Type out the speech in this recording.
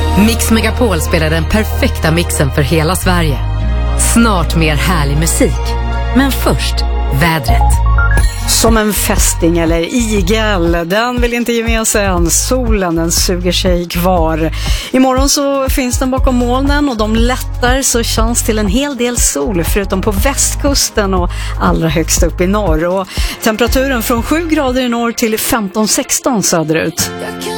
Mix Megapol spelar den perfekta mixen för hela Sverige. Snart mer härlig musik. Men först, vädret. Som en fästing eller igel, den vill inte ge med sig än. Solen, den suger sig kvar. Imorgon så finns den bakom molnen och de lättar, så känns till en hel del sol förutom på västkusten och allra högst upp i norr. Och temperaturen från 7 grader i norr till 15-16 söderut.